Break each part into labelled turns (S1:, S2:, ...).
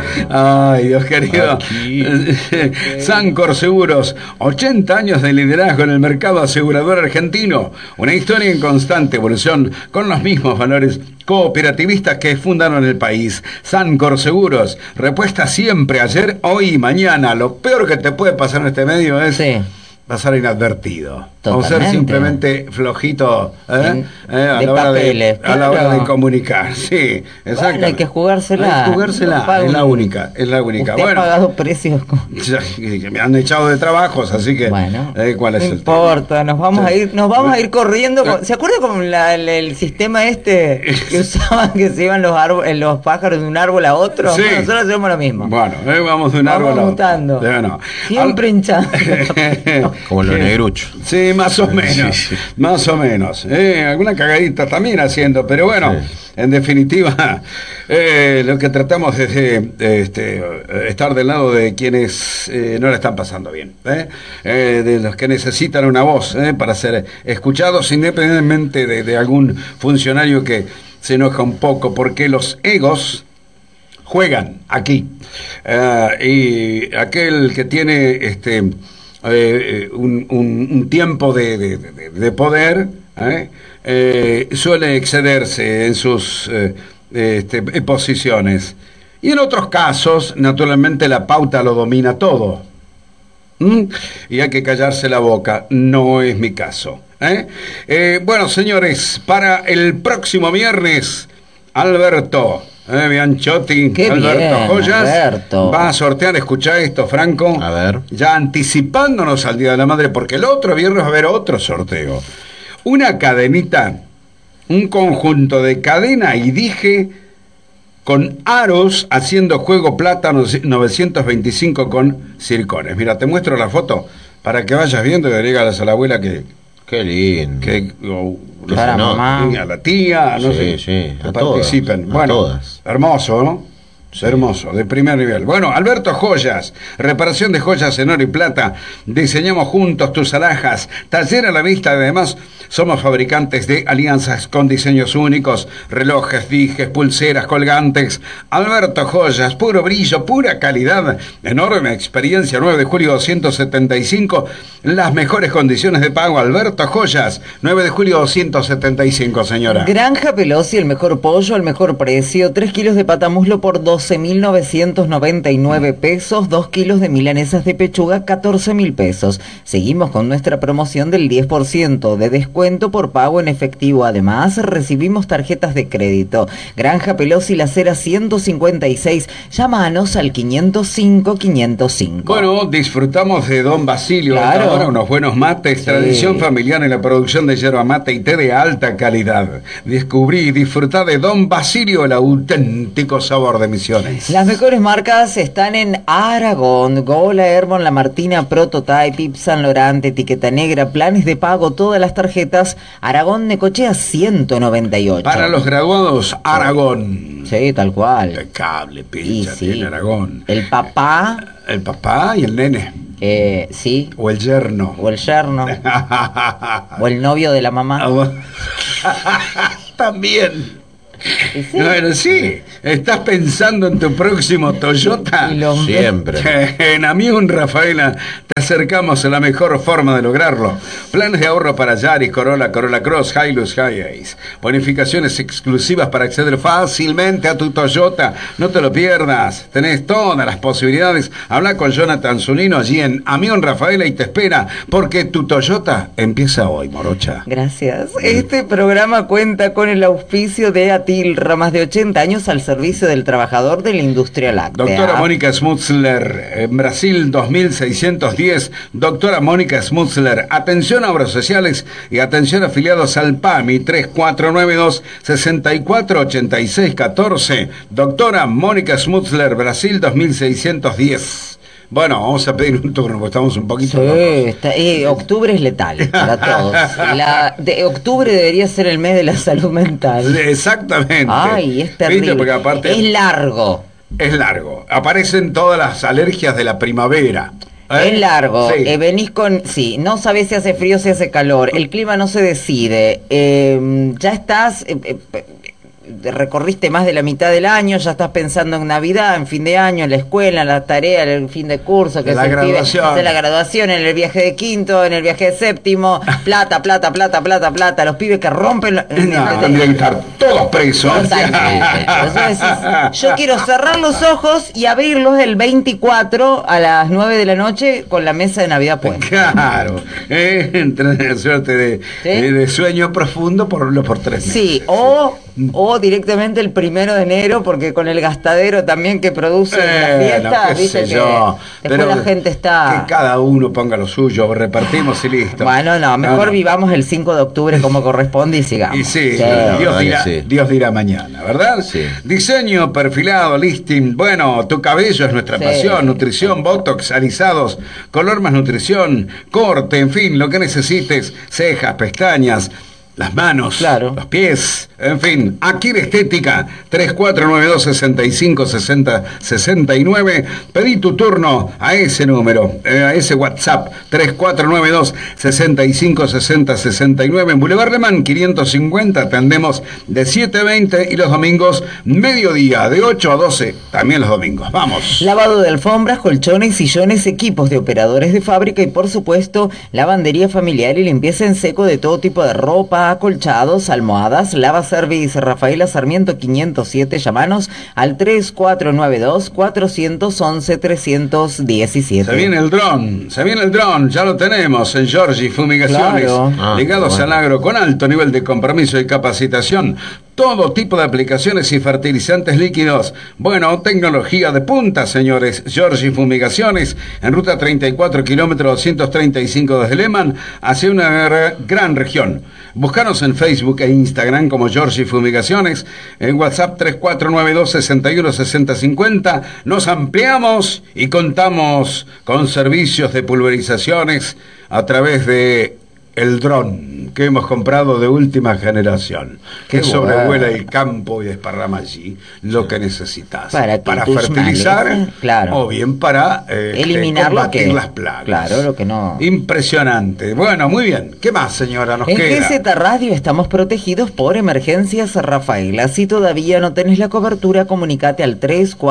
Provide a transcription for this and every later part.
S1: Ay, Dios querido. Sancor Seguros, 80 años de liderazgo en el mercado asegurador argentino. Una historia en constante evolución con los mismos valores cooperativistas que fundaron el país. Sancor Seguros, repuesta siempre, ayer, hoy y mañana. Lo peor que te puede pasar en este medio es pasar inadvertido.
S2: Totalmente.
S1: O ser simplemente flojito a
S2: de
S1: la hora
S2: papeles,
S1: a la hora de comunicar. Sí, exacto.
S2: Bueno, hay que jugársela.
S1: Hay que jugársela, es la única, es la única.
S2: Usted ha pagado precios
S1: me han echado de trabajos, así que
S2: bueno,
S1: ¿cuál es
S2: no
S1: el
S2: importa,
S1: tema?
S2: nos vamos a ir corriendo. ¿Se acuerda como el sistema que usaban, que se iban los pájaros de un árbol a otro?
S1: Sí.
S2: Bueno, nosotros hacemos lo mismo.
S1: Bueno, vamos de un árbol a otro.
S2: Mutando.
S1: Bueno,
S2: siempre hinchando.
S3: Como los negruchos.
S1: Sí, más o menos. Más o menos. Alguna cagadita también haciendo, pero bueno, en definitiva, lo que tratamos es estar del lado de quienes no la están pasando bien, de los que necesitan una voz para ser escuchados, independientemente de algún funcionario que se enoja un poco, porque los egos juegan aquí. Y aquel que tiene un tiempo de poder suele excederse en sus posiciones, y en otros casos naturalmente la pauta lo domina todo. Y hay que callarse la boca. No es mi caso. Bueno, señores, para el próximo viernes, Alberto Bianchotti, Alberto Joyas, Alberto va a sortear, escuchá esto, Franco,
S3: a ver,
S1: ya anticipándonos al Día de la Madre, porque el otro viernes va a haber otro sorteo. Una cadenita, un conjunto de cadena y dije con aros haciendo juego plata 925 con circones. Mira, te muestro la foto para que vayas viendo y le digas a la abuela que...
S3: Qué lindo.
S2: Para mamá.
S1: A la tía, no sé,
S3: que
S1: participen.
S3: Bueno, todas.
S1: Hermoso, ¿no? Sí. Hermoso, de primer nivel. Bueno, Alberto Joyas, reparación de joyas en oro y plata. Diseñamos juntos tus alhajas. Taller a la vista, además, somos fabricantes de alianzas con diseños únicos, relojes, dijes, pulseras, colgantes. Alberto Joyas, puro brillo, pura calidad, enorme experiencia. 9 de julio 275, las mejores condiciones de pago. Alberto Joyas, 9 de julio 275, señora.
S2: Granja Pelosi, el mejor pollo, el mejor precio. 3 kilos de patamuslo por 12.999 pesos, 2 kilos de milanesas de pechuga, 14.000 pesos. Seguimos con nuestra promoción del 10% de descuento por pago en efectivo. Además, recibimos tarjetas de crédito. Granja Pelosi, La Cera 156. Llámanos al 505-505.
S1: Bueno, disfrutamos de Don Basilio.
S2: Claro.
S1: Ahora unos buenos mates, tradición familiar en la producción de yerba mate y té de alta calidad. Descubrí y disfrutá de Don Basilio, el auténtico sabor de Misiones.
S2: Las mejores marcas están en Aragón: Gola, Hermon, La Martina, Prototype, Yves Saint Laurent, Etiqueta Negra, planes de pago, todas las tarjetas. Aragón, Necochea 198.
S1: Para los graduados, Aragón.
S2: Sí, tal cual.
S1: Impecable, pincha, tiene Aragón.
S2: El papá.
S1: El papá y el nene.
S2: Sí.
S1: O el yerno.
S2: O el yerno. O el novio de la mamá.
S1: También.
S2: ¿Sí?
S1: Bueno, sí, estás pensando en tu próximo Toyota.
S3: Siempre.
S1: En Amión Rafaela te acercamos a la mejor forma de lograrlo. Planes de ahorro para Yaris, Corolla, Corolla Cross, Hilux, Hi-Ace. Bonificaciones exclusivas para acceder fácilmente a tu Toyota. No te lo pierdas. Tenés todas las posibilidades. Habla con Jonathan Zunino allí en Amión Rafaela y te espera, porque tu Toyota empieza hoy, morocha.
S2: Gracias. Este programa cuenta con el auspicio de Atilra, más de 80 años al servicio del trabajador de la industria láctea.
S1: Doctora Mónica Smutzler, en Brasil 2610. Doctora Mónica Smutzler, atención a obras sociales y atención afiliados al PAMI 3492-648614. Doctora Mónica Smutzler, Brasil 2610. Bueno, vamos a pedir un turno, porque estamos un poquito locos.
S2: Octubre es letal para todos. Octubre debería ser el mes de la salud mental.
S1: Exactamente.
S2: Ay, es terrible.
S1: ¿Viste? Porque aparte
S2: es largo.
S1: Es largo. Aparecen todas las alergias de la primavera.
S2: Es largo.
S1: Sí.
S2: Venís con... Sí, no sabés si hace frío, si hace calor. El clima no se decide. Ya estás... recorriste más de la mitad del año, ya estás pensando en Navidad, en fin de año, en la escuela, en la tarea, en el fin de curso, que
S1: la graduación.
S2: De la graduación, en el viaje de quinto, en el viaje de séptimo, plata, los pibes que rompen...
S1: Tendrían que estar todos presos.
S2: Yo quiero cerrar los ojos y abrirlos el 24 a las 9 de la noche con la mesa de Navidad puesta.
S1: Claro, entre una suerte de sueño profundo por 3 meses.
S2: Sí, o directamente el 1 de enero, porque con el gastadero también que produce la fiesta, dice que después la gente está...
S1: Que cada uno ponga lo suyo, repartimos y listo.
S2: Bueno, mejor vivamos el 5 de octubre como corresponde y sigamos.
S1: Y Dios dirá mañana, ¿verdad?
S3: Sí.
S1: Diseño, perfilado, listing. Bueno, tu cabello es nuestra pasión. Nutrición, botox, alisados, color más nutrición, corte, en fin, lo que necesites. Cejas, pestañas, las manos, los pies, en fin, Akira Estética, 3492-6560-69. Pedí tu turno a ese número, a ese WhatsApp, 3492-6560-69. En Boulevard Alemán 550, atendemos de 7 a 20 y los domingos mediodía, de 8 a 12, también los domingos. Vamos.
S2: Lavado de alfombras, colchones, sillones, equipos de operadores de fábrica y por supuesto lavandería familiar y limpieza en seco de todo tipo de ropa, acolchados, almohadas, Lava Service, Rafaela Sarmiento 507, llamanos al 3492-411-317.
S1: Se viene el dron, ya lo tenemos en Giorgi Fumigaciones, ligados al agro con alto nivel de compromiso y capacitación. Todo tipo de aplicaciones y fertilizantes líquidos. Bueno, tecnología de punta, señores. Giorgi Fumigaciones, en ruta 34, kilómetro 235 desde Lehmann, hacia una gran región. Búscanos en Facebook e Instagram como Giorgi Fumigaciones, en WhatsApp 3492-616050. Nos ampliamos y contamos con servicios de pulverizaciones a través de el dron que hemos comprado de última generación, que sobrevuela el campo y desparrama allí lo que necesitas para fertilizar, o bien para
S2: eliminar
S1: combatir las plagas.
S2: Claro, lo que no.
S1: Impresionante. Bueno, muy bien. ¿Qué más, señora, nos queda?
S2: En GZ Radio estamos protegidos por Emergencias Rafaela. Si todavía no tenés la cobertura, comunicate al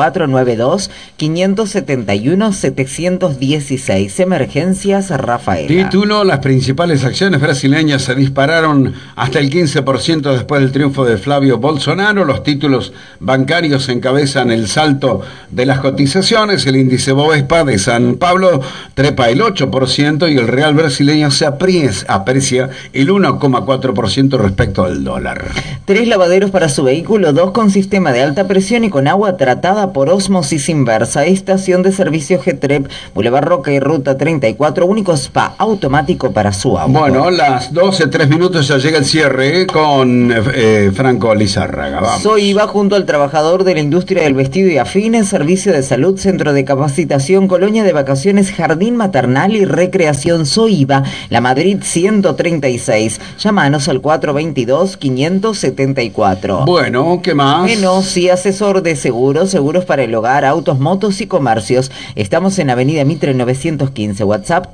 S2: 3492-571-716. Emergencias Rafaela.
S1: Título: las principales acciones brasileñas se dispararon hasta el 15% después del triunfo de Flavio Bolsonaro. Los títulos bancarios encabezan el salto de las cotizaciones. El índice Bovespa de San Pablo trepa el 8% y el real brasileño se aprecia el 1,4% respecto al dólar.
S2: 3 lavaderos para su vehículo, 2 con sistema de alta presión y con agua tratada por ósmosis inversa. Estación de servicio Getrep, Boulevard Roca y Ruta 34, único spa automático para su auto.
S1: Bueno, las 12:03 ya llega el cierre con Franco Lizárraga. Vamos.
S2: Soiva, junto al trabajador de la industria del vestido y afines, servicio de salud, centro de capacitación, colonia de vacaciones, jardín maternal y recreación. Soiva, La Madrid 136. Llámanos al 422-574.
S1: Bueno, ¿qué más?
S2: Bueno, sí, asesor de seguros, seguros para el hogar, autos, motos y comercios. Estamos en Avenida Mitre 915, WhatsApp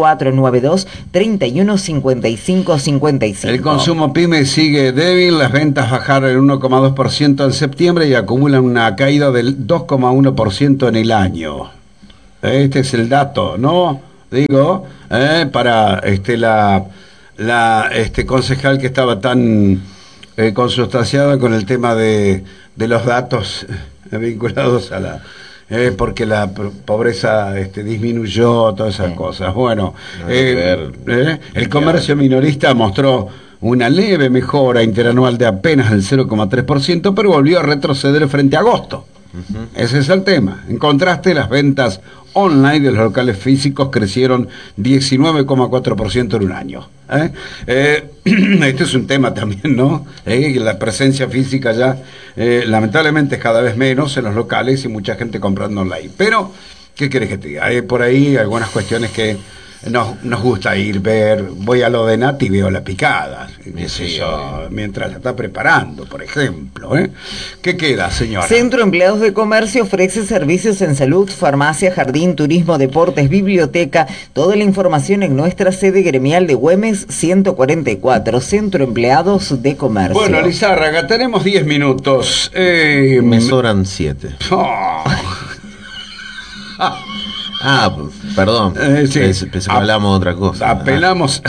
S2: 3492-315555.
S1: El consumo pyme sigue débil, las ventas bajaron el 1,2% en septiembre y acumulan una caída del 2,1% en el año. Este es el dato, ¿no? Digo, para la concejal que estaba tan consustanciada con el tema de los datos vinculados a la... porque la pobreza disminuyó, todas esas cosas. Bueno, el comercio minorista mostró una leve mejora interanual de apenas el 0,3%, pero volvió a retroceder frente a agosto. Ese es el tema. En contraste, las ventas online de los locales físicos crecieron 19,4% en un año. Este es un tema también, ¿no? La presencia física ya lamentablemente es cada vez menos en los locales y mucha gente comprando online. Pero, ¿qué querés que te diga? Hay por ahí algunas cuestiones que nos gusta voy a lo de Nati y veo la picada,
S3: Sí,
S1: mientras la está preparando, por ejemplo. ¿Qué queda, señora?
S2: Centro Empleados de Comercio ofrece servicios en salud, farmacia, jardín, turismo, deportes, biblioteca. Toda la información en nuestra sede gremial de Güemes 144, Centro Empleados de Comercio.
S1: Bueno, Lizárraga, tenemos 10 minutos.
S3: Me sobran 7. Perdón.
S1: Sí.
S3: Pensé que hablábamos de otra cosa.
S1: Apelamos.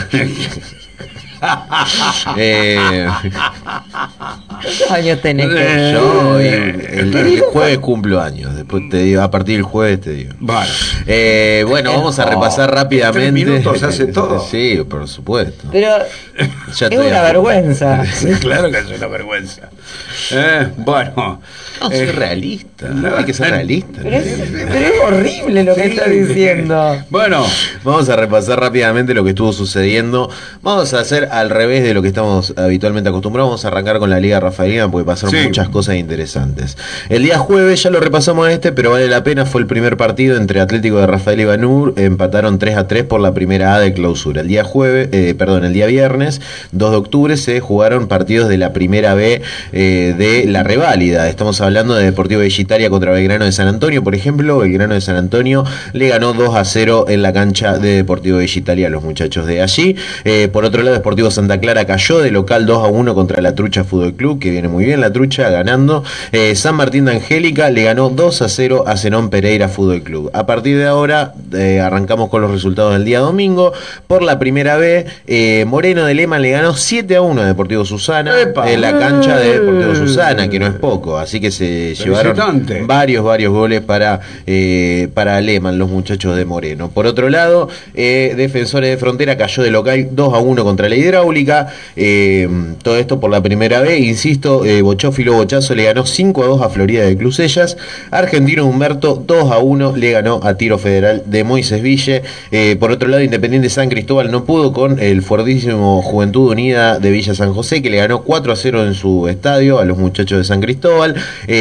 S2: ¿Cuántos años tenés?
S3: Yo el jueves cumplo años. Después te digo, a partir del jueves te digo. Bueno, vamos a repasar rápidamente.
S1: 3 minutos hace todo.
S3: Sí, por supuesto.
S2: Pero
S3: Ya
S2: es una vergüenza.
S1: Sí, claro que es una vergüenza. Bueno.
S3: No, soy realista. Hay que ser realista.
S2: Pero es horrible lo que está diciendo.
S1: Bueno,
S3: vamos a repasar rápidamente lo que estuvo sucediendo. Vamos a hacer al revés de lo que estamos habitualmente acostumbrados. Vamos a arrancar con la Liga Rafaelina porque pasaron muchas cosas interesantes. El día jueves ya lo repasamos pero vale la pena. Fue el primer partido entre Atlético de Rafael y Banur. Empataron 3-3 por la primera A de clausura. El día el día viernes 2 de octubre se jugaron partidos de la primera B de la reválida. Estamos hablando de Deportivo de Italia contra Belgrano de San Antonio, por ejemplo. Belgrano de San Antonio le ganó 2-0 en la cancha de Deportivo de Italia a los muchachos de allí. Por otro lado, Deportivo Santa Clara cayó de local 2-1 contra la Trucha Fútbol Club, que viene muy bien la Trucha ganando. San Martín de Angélica le ganó 2-0 a Zenón Pereira Fútbol Club. A partir de ahora arrancamos con los resultados del día domingo. Por la primera B, Moreno de Lema le ganó 7-1 a Deportivo Susana en la cancha de Deportivo Susana, que no es poco, así que se llevaron varios goles para Lehmann, los muchachos de Moreno. Por otro lado, Defensores de Frontera cayó de local 2-1 contra la Hidráulica. Todo esto por la primera vez, insisto. Bochófilo Bochazo le ganó 5-2 a Florida de Clusellas. Argentino Humberto 2-1 le ganó a Tiro Federal de Moisés Ville. Por otro lado, Independiente San Cristóbal no pudo con el fuertísimo Juventud Unida de Villa San José, que le ganó 4-0 en su estadio a los muchachos de San Cristóbal.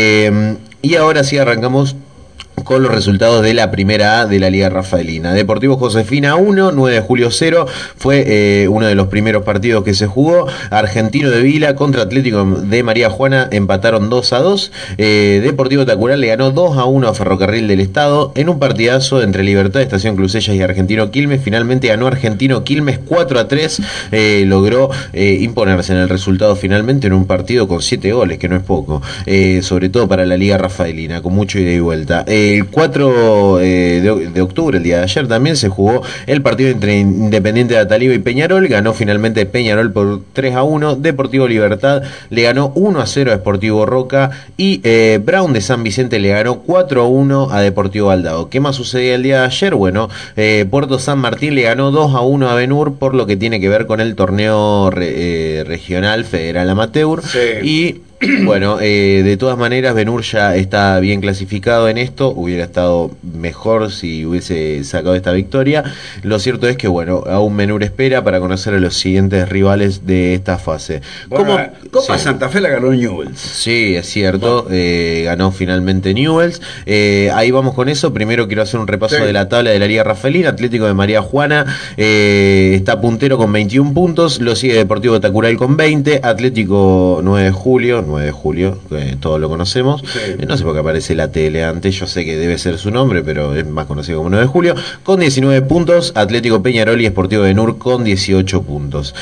S3: Y ahora sí arrancamos con los resultados de la primera A de la Liga Rafaelina. Deportivo Josefina 1, 9 de julio 0, fue uno de los primeros partidos que se jugó. Argentino de Vila contra Atlético de María Juana empataron 2-2. Deportivo Tacural le ganó 2-1 a Ferrocarril del Estado en un partidazo entre Libertad, Estación Clusellas y Argentino Quilmes. Finalmente ganó Argentino Quilmes 4-3, logró imponerse en el resultado finalmente en un partido con 7 goles, que no es poco, sobre todo para la Liga Rafaelina, con mucho ida y vuelta. El 4 de octubre, el día de ayer, también se jugó el partido entre Independiente de Ataliba y Peñarol. Ganó finalmente Peñarol por 3-1. Deportivo Libertad le ganó 1-0 a Sportivo Roca. Y Brown de San Vicente le ganó 4-1 a Deportivo Aldao. ¿Qué más sucedía el día de ayer? Bueno, Puerto San Martín le ganó 2-1 a Benur por lo que tiene que ver con el torneo regional federal amateur. Y bueno, de todas maneras, Benur ya está bien clasificado en esto. Hubiera estado mejor si hubiese sacado esta victoria. Lo cierto es que, bueno, aún Benur espera para conocer a los siguientes rivales de esta fase.
S1: Bueno, Copa Santa Fe la ganó Newell's.
S3: Sí, es cierto. Ganó finalmente Newell's. Ahí vamos con eso. Primero quiero hacer un repaso de la tabla de la Liga Rafaelina. Atlético de María Juana está puntero con 21 puntos. Lo sigue Deportivo Tacural con 20. Atlético 9 de julio, todos lo conocemos. No sé por qué aparece la tele antes. Yo sé que debe ser su nombre, pero es más conocido como 9 de julio. Con 19 puntos. Atlético Peñarol y Sportivo Benur con 18 puntos.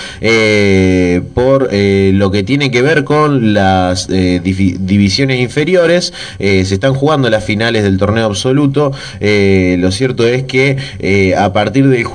S3: Por lo que tiene que ver con las divisiones inferiores, se están jugando las finales del torneo absoluto. Lo cierto es que a partir del